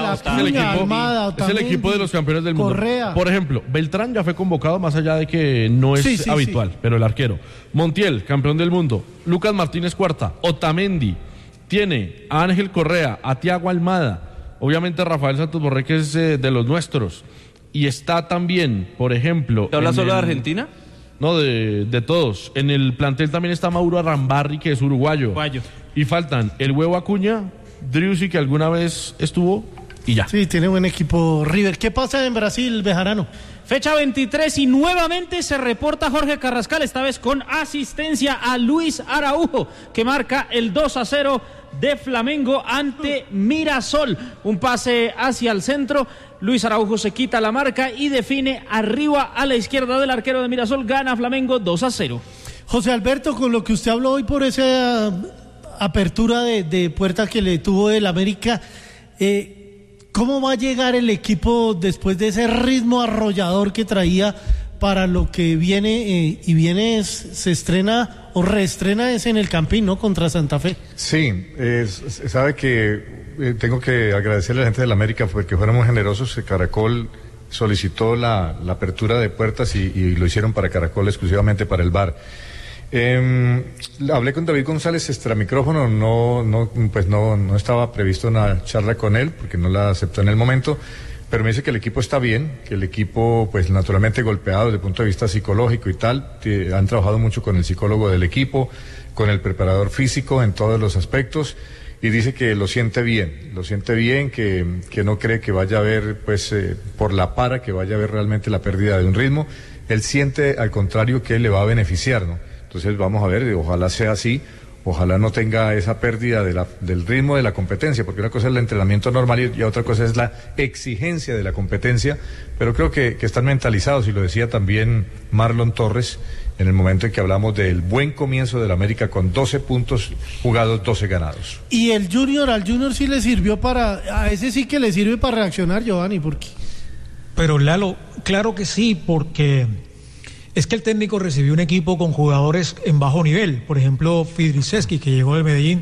el equipo de los campeones del mundo. Correa. Por ejemplo, Beltrán ya fue convocado, más allá de que no es habitual, pero el arquero. Montiel, campeón del mundo. Lucas Martínez Cuarta. Otamendi. Tiene a Ángel Correa, a Thiago Almada. Obviamente Rafael Santos Borré, que es de los nuestros. Y está también, por ejemplo... ¿Te hablas solo de Argentina? No, de todos. En el plantel también está Mauro Arrambarri, que es uruguayo. Y faltan el Huevo Acuña, Driussi, que alguna vez estuvo, y ya. Sí, tiene buen equipo River. ¿Qué pasa en Brasil, Bejarano? Fecha 23 y nuevamente se reporta Jorge Carrascal, esta vez con asistencia a Luis Araujo, que marca el 2-0 de Flamengo ante Mirasol. Un pase hacia el centro. Luis Araujo se quita la marca y define arriba a la izquierda del arquero de Mirasol. Gana Flamengo 2-0. José Alberto, con lo que usted habló hoy por esa apertura de puerta que le tuvo el América, ¿cómo va a llegar el equipo después de ese ritmo arrollador que traía para lo que viene se estrena o reestrena es en el Campín, ¿no? Contra Santa Fe. Sí, sabe que tengo que agradecerle a la gente de la América porque fueron muy generosos. Caracol solicitó la apertura de puertas y lo hicieron para Caracol, exclusivamente para el bar. Hablé con David González extra micrófono, no estaba previsto una charla con él porque no la aceptó en el momento, pero me dice que el equipo está bien, que el equipo pues naturalmente golpeado desde el punto de vista psicológico y tal, han trabajado mucho con el psicólogo del equipo, con el preparador físico en todos los aspectos, y dice que lo siente bien, que no cree que vaya a haber pues por la para, que vaya a haber realmente la pérdida de un ritmo. Él siente al contrario que le va a beneficiar, ¿no? Entonces vamos a ver, ojalá sea así, ojalá no tenga esa pérdida del ritmo de la competencia, porque una cosa es el entrenamiento normal y otra cosa es la exigencia de la competencia, pero creo que están mentalizados, y lo decía también Marlon Torres en el momento en que hablamos del buen comienzo de la América con 12 puntos jugados, 12 ganados. Y al Junior sí le sirvió a ese sí que le sirve para reaccionar, Giovanni, ¿por qué? Pero Lalo, claro que sí, porque es que el técnico recibió un equipo con jugadores en bajo nivel. Por ejemplo, Fidriceski, que llegó del Medellín,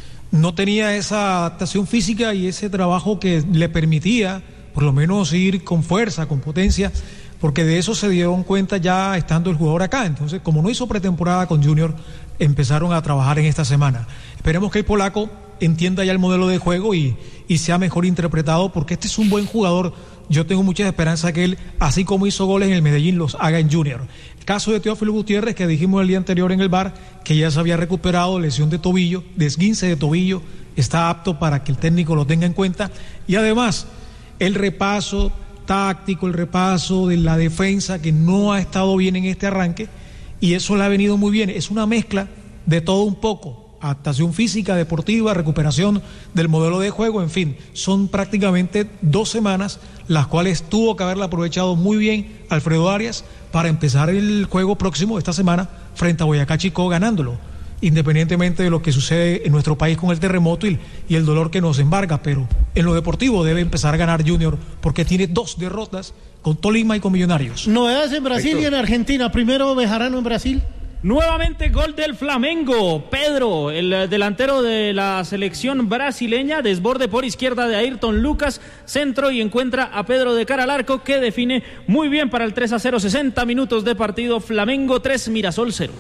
no tenía esa adaptación física y ese trabajo que le permitía por lo menos ir con fuerza, con potencia, porque de eso se dieron cuenta ya estando el jugador acá. Entonces, como no hizo pretemporada con Junior, empezaron a trabajar en esta semana. Esperemos que el polaco entienda ya el modelo de juego y sea mejor interpretado, porque este es un buen jugador. Yo tengo mucha esperanza que él, así como hizo goles en el Medellín, los haga en Junior. El caso de Teófilo Gutiérrez, que dijimos el día anterior en el bar, que ya se había recuperado lesión de tobillo, de esguince de tobillo, está apto para que el técnico lo tenga en cuenta. Y además, el repaso táctico, el repaso de la defensa, que no ha estado bien en este arranque, y eso le ha venido muy bien. Es una mezcla de todo un poco. Adaptación física, deportiva, recuperación del modelo de juego, en fin, son prácticamente 2 semanas las cuales tuvo que haberla aprovechado muy bien Alfredo Arias para empezar el juego próximo esta semana frente a Boyacá Chicó ganándolo, independientemente de lo que sucede en nuestro país con el terremoto y el dolor que nos embarga, pero en lo deportivo debe empezar a ganar Junior porque tiene 2 derrotas con Tolima y con Millonarios. Novedades en Brasil y en Argentina. Primero Bejarano en Brasil. Nuevamente gol del Flamengo. Pedro, el delantero de la selección brasileña, desborde por izquierda de Ayrton Lucas, centro y encuentra a Pedro de cara al arco, que define muy bien para el 3-0, 60 minutos de partido. Flamengo 3, Mirasol 0.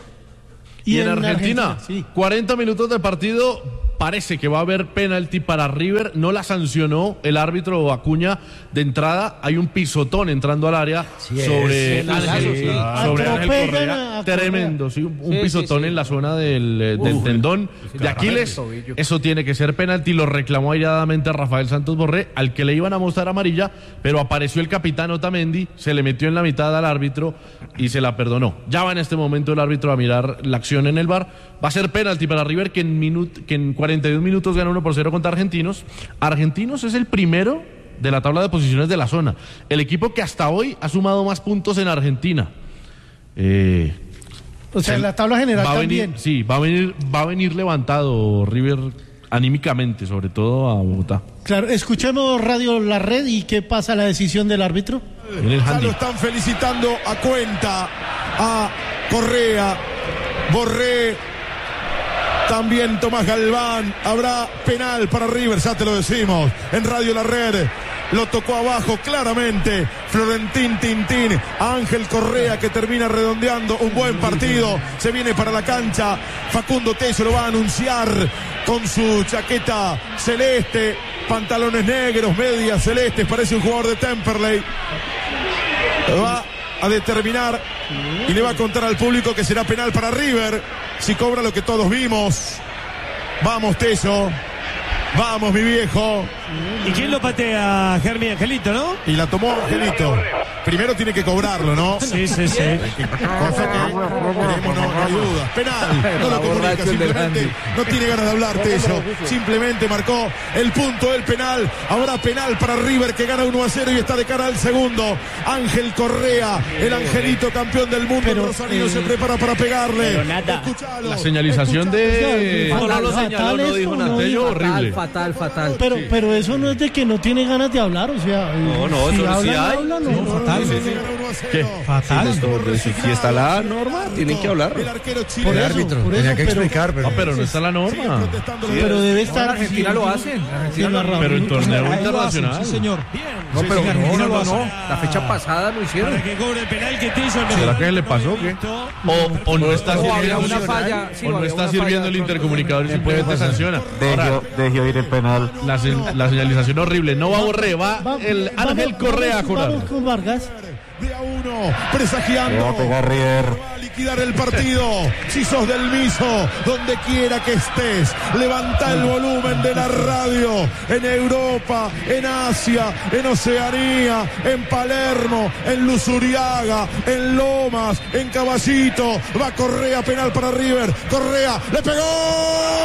Y en Argentina, sí. 40 minutos de partido. Parece que va a haber penalti para River. No la sancionó el árbitro Acuña de entrada. Hay un pisotón entrando al área sobre Ángel Correa. Tremendo, sí, un pisotón en la zona del tendón de Aquiles. Eso tiene que ser penalti. Lo reclamó airadamente a Rafael Santos Borré, al que le iban a mostrar amarilla, pero apareció el capitán Otamendi, se le metió en la mitad al árbitro y se la perdonó. Ya va en este momento el árbitro a mirar la acción en el VAR. Va a ser penalti para River, que en 42 minutos gana 1-0 contra Argentinos. Argentinos es el primero de la tabla de posiciones de la zona. El equipo que hasta hoy ha sumado más puntos en Argentina. O sea, en la tabla general también. Sí, va a venir levantado River anímicamente, sobre todo a Bogotá. Claro, escuchemos Radio La Red y qué pasa la decisión del árbitro. Ya lo están felicitando a Cuenta, a Correa, Borré, también Tomás Galván. Habrá penal para River, ya te lo decimos en Radio La Red. Lo tocó abajo claramente Florentín Tintín, Ángel Correa, que termina redondeando un buen partido. Se viene para la cancha. Facundo Tello lo va a anunciar con su chaqueta celeste, pantalones negros, medias celestes. Parece un jugador de Temperley. Va a determinar y le va a contar al público que será penal para River si cobra lo que todos vimos. Vamos, Tello. Vamos, mi viejo. ¿Y quién lo patea? Germi Angelito, ¿no? Y la tomó Angelito. Primero tiene que cobrarlo, ¿no? Sí. Cosa que creemos, no hay duda. Penal. No lo comunica, simplemente no tiene ganas de hablar, Tello. Simplemente marcó el punto del penal. Ahora penal para River, que gana 1-0 y está de cara al segundo. Ángel Correa, el Angelito campeón del mundo. Pero, Rosario se prepara para pegarle. La señalización de... No lo señaló, no dijo nada. Tello, horrible. fatal. Pero eso no es de que no tiene ganas de hablar, o sea. No, si eso hablan, sí hay. hablan, no. Fatal. ¿Qué? Fatal. Si está la norma, tienen que hablar. Por el árbitro. Tenía que explicar, pero no está la norma. Pero debe estar. En Argentina lo hacen. Pero en torneo internacional. Sí, señor. No, pero no. La fecha pasada lo hicieron. Para que cobre el penal que te hizo el ¿Será que le pasó o qué? O no está sirviendo, una falla, o no está sirviendo el intercomunicador y simplemente sanciona. Dejó ir el penal. La señalización horrible. No va Borré, va el Ángel Correa a jurar. Vamos con Vargas. De a uno, presagiando. Va a pegar River. Va a liquidar el partido. Si sos del Miso, donde quiera que estés, levanta el volumen de la radio. En Europa, en Asia, en Oceanía, en Palermo, en Luzuriaga, en Lomas, en Caballito. Va Correa, penal para River. Correa, le pegó.